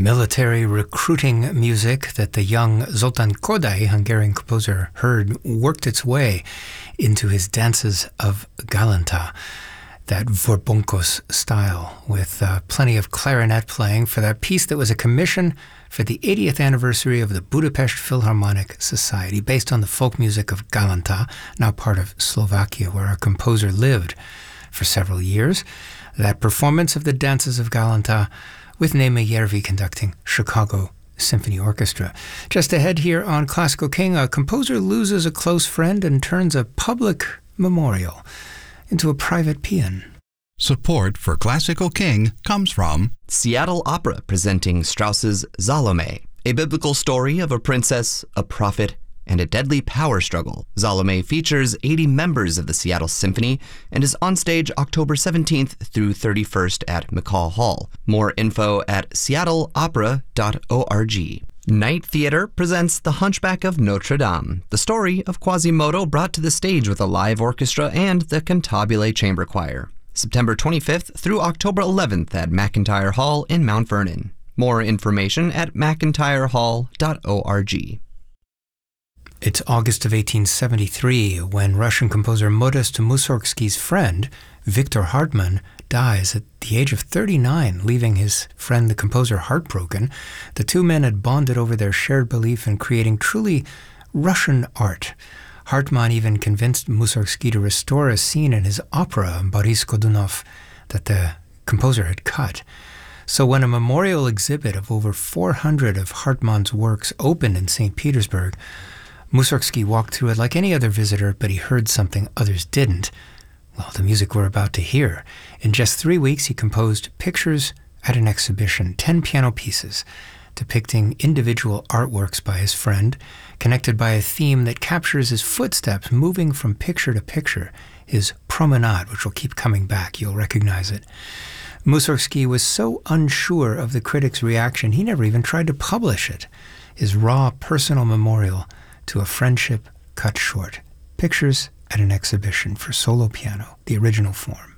Military recruiting music that the young Zoltán Kodály, Hungarian composer, heard worked its way into his dances of Galanta, that Vorbonkos style, with plenty of clarinet playing for that piece that was a commission for the 80th anniversary of the Budapest Philharmonic Society, based on the folk music of Galanta, now part of Slovakia, where our composer lived for several years. That performance of the dances of Galanta, with Németh Järvi conducting Chicago Symphony Orchestra. Just ahead here on Classical King, a composer loses a close friend and turns a public memorial into a private paean. Support for Classical King comes from Seattle Opera presenting Strauss's Salome, a biblical story of a princess, a prophet, and a deadly power struggle. Salome features 80 members of the Seattle Symphony and is on stage October 17th through 31st at McCall Hall. More info at seattleopera.org. Night Theatre presents The Hunchback of Notre Dame, the story of Quasimodo brought to the stage with a live orchestra and the Cantabile Chamber Choir. September 25th through October 11th at McIntyre Hall in Mount Vernon. More information at mcintyrehall.org. It's August of 1873 when Russian composer Modest Mussorgsky's friend, Victor Hartmann, dies at the age of 39, leaving his friend the composer heartbroken. The two men had bonded over their shared belief in creating truly Russian art. Hartmann even convinced Mussorgsky to restore a scene in his opera, Boris Godunov, that the composer had cut. So when a memorial exhibit of over 400 of Hartmann's works opened in St. Petersburg, Mussorgsky walked through it like any other visitor, but he heard something others didn't. Well, the music we're about to hear. In just 3 weeks, he composed pictures at an exhibition, 10 piano pieces, depicting individual artworks by his friend, connected by a theme that captures his footsteps moving from picture to picture, his promenade, which will keep coming back. You'll recognize it. Mussorgsky was so unsure of the critics' reaction, he never even tried to publish it. His raw personal memorial to a friendship cut short. Pictures at an exhibition for solo piano, the original form.